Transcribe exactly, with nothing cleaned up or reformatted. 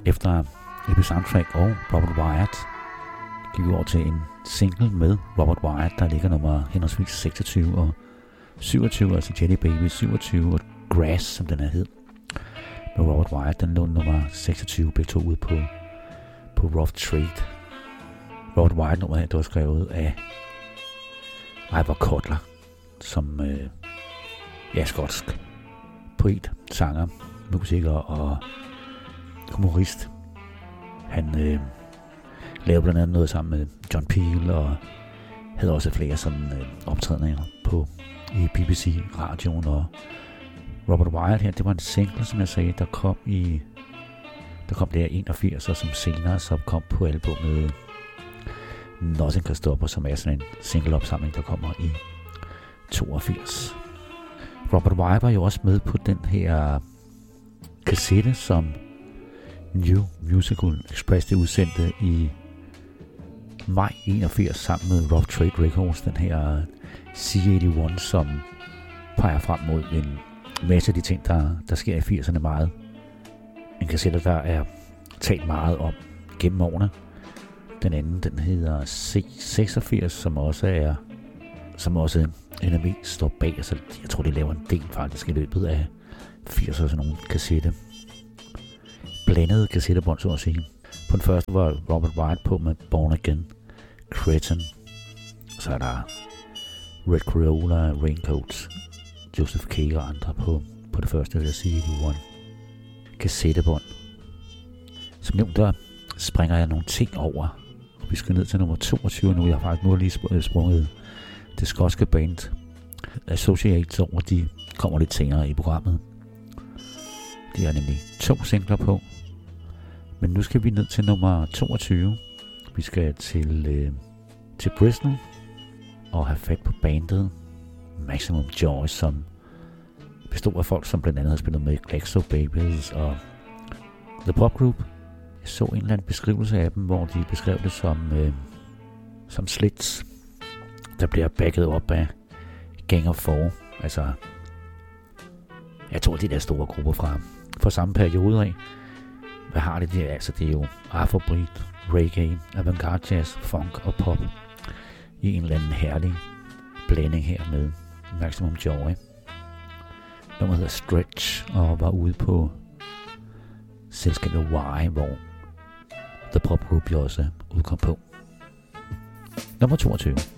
Efter Epic Soundtrack og Robert Wyatt gik vi over til en single med Robert Wyatt, der ligger nummer henholdsvis seksogtyve og syvogtyve, altså Jelly Baby syvogtyve og Grass, som den her hed. Med Robert Wyatt, den lå nummer seksogtyve, begge to ude på, på Rough Trade. Robert Wyatt nummer her, det var skrevet af Ivor Cutler, som øh, er skotsk poet, sanger, musiker og humorist. Han øh, lavede blandt andet noget sammen med John Peel og havde også flere sådan øh, optrædninger på i B B C radioen. Og Robert Wyatt her, det var en single, som jeg sagde, der kom i der kom der i enogfirs, og som senere så kom på albumet Nothing Can Stop Us, som er sådan en single-opsamling, der kommer i toogfirs. Robert Wyatt var jo også med på den her kassette, som New Musical Express det udsendte i maj enogfirs sammen med Rough Trade Records, den her C otteogtyve, som peger frem mod en masse af de ting, der, der sker i firserne meget. En kassette, der er talt meget om gennem årene. Den anden, den hedder C seksogfirs, som også er som også N M E står bag. Altså, jeg tror, de laver en del faktisk i løbet af firserne, sådan nogle kassette. Blandede kassettebånd, så at sige. På den første var Robert Wyatt på med Born Again, Cretin. Så er der Red Crayola, Raincoats, Joseph K. og andre på, på det første, der C otteogtyve kassettebånd. Som nævnt, der springer jeg nogle ting over. Og vi skal ned til nummer toogtyve nu. Jeg har faktisk nu lige sprunget det skotske band Associates over. De kommer lidt senere i programmet. De er nemlig to singler på. Men nu skal vi ned til nummer toogtyve. Vi skal til, øh, til Bristol og have fat på bandet Maximum Joy, som bestod af folk, som blandt andet har spillet med Glaxo Babies og The Pop Group. Jeg så en eller anden beskrivelse af dem, hvor de beskrev det som, øh, som slits, der bliver backet op af Gang of Four. Altså, jeg tror, de der store grupper fra, fra samme periode af. Hvad har det der? Altså, det er jo afrobeat, reggae, avantgarde jazz, funk og pop i en eller anden herlig blanding her med Maximum Joy. Nummeret hedder Stretch og var ude på selskabet Y, hvor The Pop Group jo også udkom på. Nummer toogtyve.